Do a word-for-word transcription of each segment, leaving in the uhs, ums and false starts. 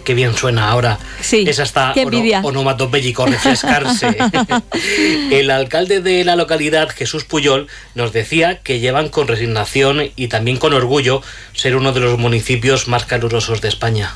qué bien suena ahora. Sí, es hasta ono, onomatopéyico, refrescarse. El alcalde de la localidad, Jesús Puyol, nos decía que llevan con resignación y también con orgullo ser uno de los municipios más calurosos de España.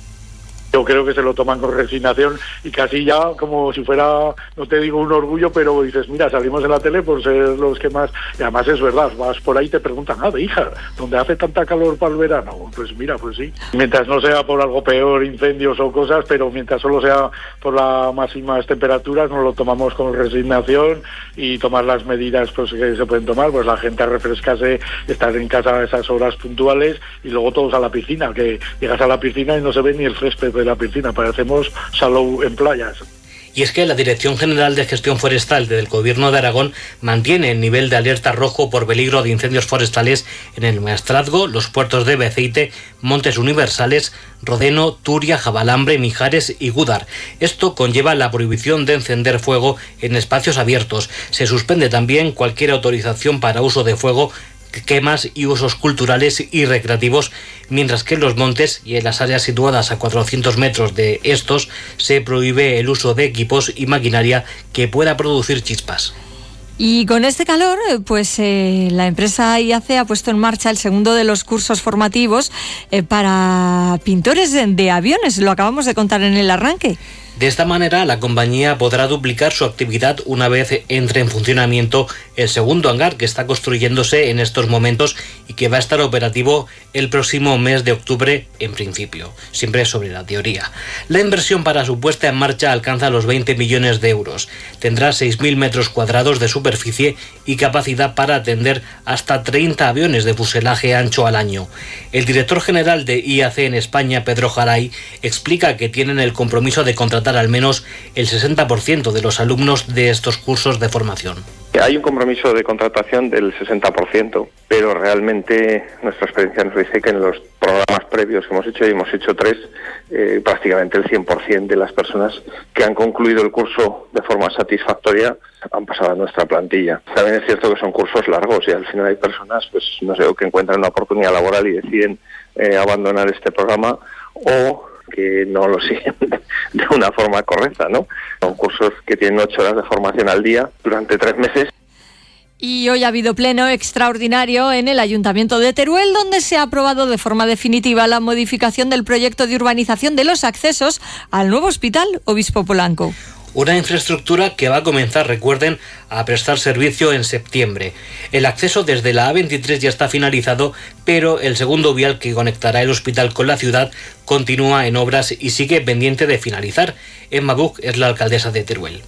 Yo creo que se lo toman con resignación y casi ya como si fuera, no te digo un orgullo, pero dices, mira, salimos en la tele por ser los que más... Y además es verdad, vas por ahí y te preguntan, ah, de hija, ¿dónde hace tanta calor para el verano? Pues mira, pues sí. Mientras no sea por algo peor, incendios o cosas, pero mientras solo sea por las máximas temperaturas, nos lo tomamos con resignación y tomar las medidas pues que se pueden tomar, pues la gente a refrescarse, estar en casa a esas horas puntuales y luego todos a la piscina, que llegas a la piscina y no se ve ni el césped de la piscina, parecemos Salou en playas. Y es que la Dirección General de Gestión Forestal del Gobierno de Aragón mantiene el nivel de alerta rojo por peligro de incendios forestales en el Maestrazgo, los puertos de Beceite, Montes Universales, Rodeno, Turia, Jabalambre, Mijares y Gúdar. Esto conlleva la prohibición de encender fuego en espacios abiertos. Se suspende también cualquier autorización para uso de fuego, quemas y usos culturales y recreativos, mientras que en los montes y en las áreas situadas a cuatrocientos metros de estos se prohíbe el uso de equipos y maquinaria que pueda producir chispas. Y con este calor, pues eh, la empresa I A C ha puesto en marcha el segundo de los cursos formativos eh, para pintores de, de aviones. Lo acabamos de contar en el arranque. De esta manera, la compañía podrá duplicar su actividad una vez entre en funcionamiento el segundo hangar que está construyéndose en estos momentos y que va a estar operativo el próximo mes de octubre en principio, siempre sobre la teoría. La inversión para su puesta en marcha alcanza los veinte millones de euros. Tendrá seis mil metros cuadrados de superficie y capacidad para atender hasta treinta aviones de fuselaje ancho al año. El director general de I A C en España, Pedro Jaray, explica que tienen el compromiso de contratar al menos el sesenta por ciento de los alumnos de estos cursos de formación. Hay un compromiso de contratación del sesenta por ciento, pero realmente nuestra experiencia nos dice que en los programas previos que hemos hecho, y hemos hecho tres, eh, prácticamente el cien por ciento de las personas que han concluido el curso de forma satisfactoria han pasado a nuestra plantilla. También es cierto que son cursos largos y al final hay personas, pues no sé, que encuentran una oportunidad laboral y deciden eh, abandonar este programa o que no lo siguen de una forma correcta, ¿no? Son cursos que tienen ocho horas de formación al día durante tres meses. Y hoy ha habido pleno extraordinario en el Ayuntamiento de Teruel, donde se ha aprobado de forma definitiva la modificación del proyecto de urbanización de los accesos al nuevo Hospital Obispo Polanco. Una infraestructura que va a comenzar, recuerden, a prestar servicio en septiembre. El acceso desde la A veintitrés ya está finalizado, pero el segundo vial que conectará el hospital con la ciudad continúa en obras y sigue pendiente de finalizar. Emma Buch es la alcaldesa de Teruel.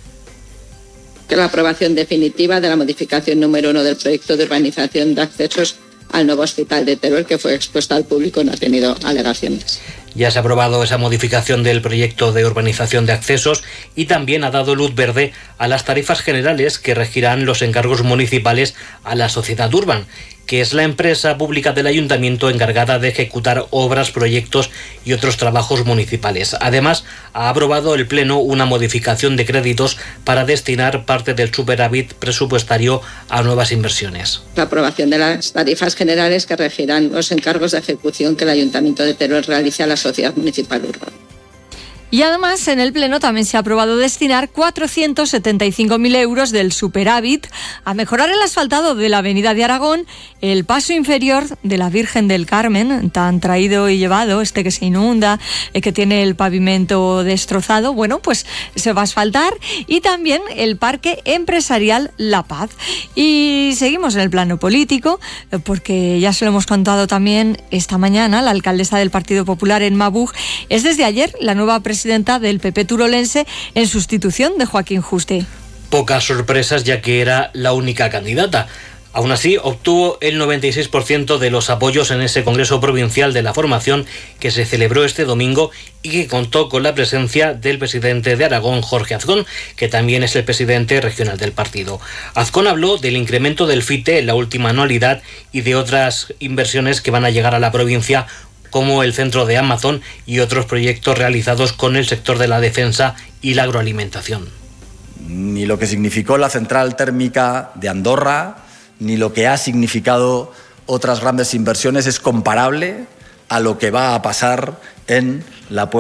La aprobación definitiva de la modificación número uno del proyecto de urbanización de accesos al nuevo hospital de Teruel, que fue expuesta al público, no ha tenido alegaciones. Ya se ha aprobado esa modificación del proyecto de urbanización de accesos y también ha dado luz verde a las tarifas generales que regirán los encargos municipales a la Sociedad Urban, que es la empresa pública del ayuntamiento encargada de ejecutar obras, proyectos y otros trabajos municipales. Además, ha aprobado el Pleno una modificación de créditos para destinar parte del superávit presupuestario a nuevas inversiones. La aprobación de las tarifas generales que regirán los encargos de ejecución que el Ayuntamiento de Teruel realice a la Sociedad Municipal Urbana. Y además, en el Pleno también se ha aprobado destinar cuatrocientos setenta y cinco mil euros del superávit a mejorar el asfaltado de la Avenida de Aragón, el paso inferior de la Virgen del Carmen, tan traído y llevado, este que se inunda, que tiene el pavimento destrozado. Bueno, pues se va a asfaltar, y también el Parque Empresarial La Paz. Y seguimos en el plano político, porque ya se lo hemos contado también esta mañana, la alcaldesa del Partido Popular, Emma Buch, es desde ayer la nueva presidenta presidenta del P P turolense en sustitución de Joaquín Juste. Pocas sorpresas, ya que era la única candidata. Aún así, obtuvo el noventa y seis por ciento de los apoyos en ese Congreso Provincial de la Formación que se celebró este domingo y que contó con la presencia del presidente de Aragón, Jorge Azcón, que también es el presidente regional del partido. Azcón habló del incremento del F I T en la última anualidad y de otras inversiones que van a llegar a la provincia, como el centro de Amazon y otros proyectos realizados con el sector de la defensa y la agroalimentación. Ni lo que significó la central térmica de Andorra, ni lo que ha significado otras grandes inversiones es comparable a lo que va a pasar en la